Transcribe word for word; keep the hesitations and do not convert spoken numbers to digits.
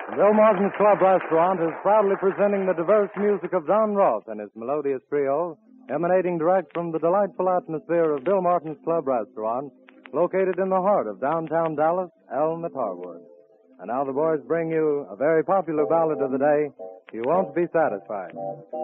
Bill Martin's Club Restaurant is proudly presenting the diverse music of Don Roth and his melodious trio, emanating direct from the delightful atmosphere of Bill Martin's Club Restaurant, located in the heart of downtown Dallas, Elm at Harwood. And now the boys bring you a very popular ballad of the day, You Won't Be Satisfied.